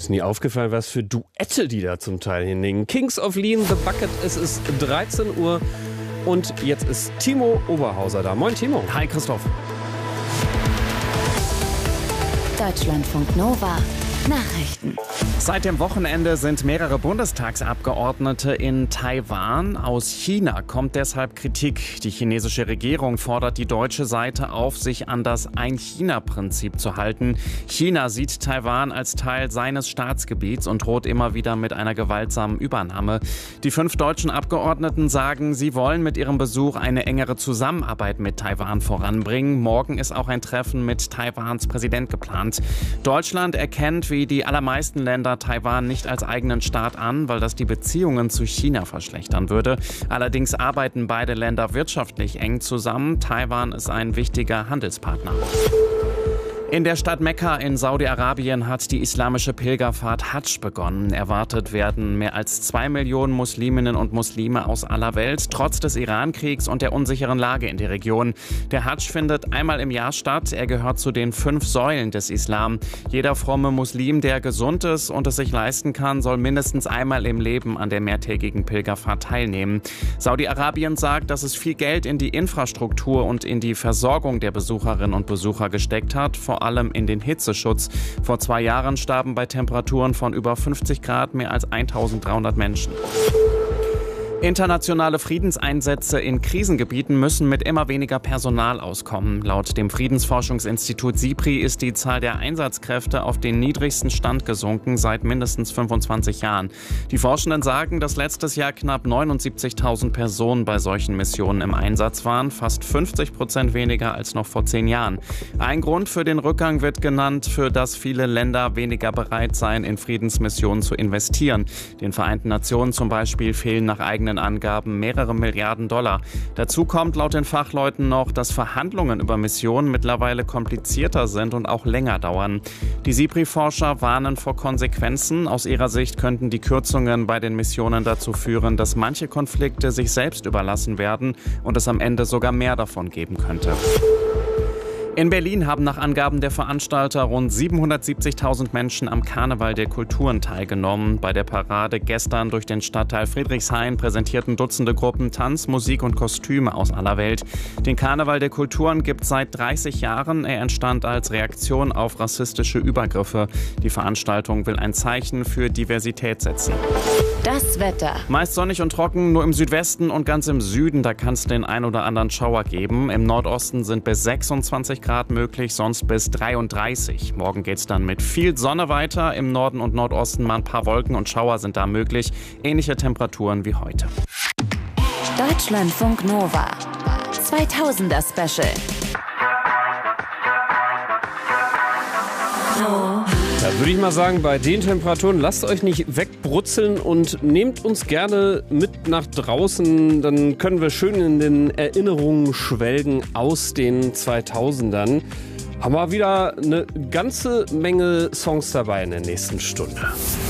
nie aufgefallen, was für Duette die da zum Teil hinlegen. Kings of Lean, The Bucket, es ist 13 Uhr und jetzt ist Timo Oberhauser da. Moin Timo. Hi Christoph. Deutschlandfunk Nova Nachrichten. Seit dem Wochenende sind mehrere Bundestagsabgeordnete in Taiwan. Aus China kommt deshalb Kritik. Die chinesische Regierung fordert die deutsche Seite auf, sich an das Ein-China-Prinzip zu halten. China sieht Taiwan als Teil seines Staatsgebiets und droht immer wieder mit einer gewaltsamen Übernahme. Die 5 deutschen Abgeordneten sagen, sie wollen mit ihrem Besuch eine engere Zusammenarbeit mit Taiwan voranbringen. Morgen ist auch ein Treffen mit Taiwans Präsident geplant. Deutschland erkennt, wie die allermeisten Länder, Taiwan nicht als eigenen Staat an, weil das die Beziehungen zu China verschlechtern würde. Allerdings arbeiten beide Länder wirtschaftlich eng zusammen. Taiwan ist ein wichtiger Handelspartner. In der Stadt Mekka in Saudi-Arabien hat die islamische Pilgerfahrt Hadsch begonnen. Erwartet werden mehr als 2 Millionen Musliminnen und Muslime aus aller Welt, trotz des Iran-Kriegs und der unsicheren Lage in der Region. Der Hadsch findet einmal im Jahr statt. Er gehört zu den 5 Säulen des Islam. Jeder fromme Muslim, der gesund ist und es sich leisten kann, soll mindestens einmal im Leben an der mehrtägigen Pilgerfahrt teilnehmen. Saudi-Arabien sagt, dass es viel Geld in die Infrastruktur und in die Versorgung der Besucherinnen und Besucher gesteckt hat, vor allem in den Hitzeschutz. Vor 2 Jahren starben bei Temperaturen von über 50 Grad mehr als 1300 Menschen. Internationale Friedenseinsätze in Krisengebieten müssen mit immer weniger Personal auskommen. Laut dem Friedensforschungsinstitut SIPRI ist die Zahl der Einsatzkräfte auf den niedrigsten Stand gesunken seit mindestens 25 Jahren. Die Forschenden sagen, dass letztes Jahr knapp 79.000 Personen bei solchen Missionen im Einsatz waren, fast 50% weniger als noch vor 10 Jahren. Ein Grund für den Rückgang wird genannt, für das viele Länder weniger bereit seien, in Friedensmissionen zu investieren. Den Vereinten Nationen zum Beispiel fehlen nach eigenen Angaben mehrere Milliarden $. Dazu kommt laut den Fachleuten noch, dass Verhandlungen über Missionen mittlerweile komplizierter sind und auch länger dauern. Die SIPRI-Forscher warnen vor Konsequenzen. Aus ihrer Sicht könnten die Kürzungen bei den Missionen dazu führen, dass manche Konflikte sich selbst überlassen werden und es am Ende sogar mehr davon geben könnte. In Berlin haben nach Angaben der Veranstalter rund 770.000 Menschen am Karneval der Kulturen teilgenommen. Bei der Parade gestern durch den Stadtteil Friedrichshain präsentierten Dutzende Gruppen Tanz, Musik und Kostüme aus aller Welt. Den Karneval der Kulturen gibt es seit 30 Jahren. Er entstand als Reaktion auf rassistische Übergriffe. Die Veranstaltung will ein Zeichen für Diversität setzen. Das Wetter. Meist sonnig und trocken, nur im Südwesten und ganz im Süden, da kann es den ein oder anderen Schauer geben. Im Nordosten sind bis 26 Grad möglich, sonst bis 33. Morgen geht's dann mit viel Sonne weiter. Im Norden und Nordosten mal ein paar Wolken und Schauer sind da möglich. Ähnliche Temperaturen wie heute. Deutschlandfunk Nova 2000er Special. Da würde ich mal sagen, bei den Temperaturen lasst euch nicht wegbrutzeln und nehmt uns gerne mit nach draußen. Dann können wir schön in den Erinnerungen schwelgen aus den 2000ern. Haben wir wieder eine ganze Menge Songs dabei in der nächsten Stunde.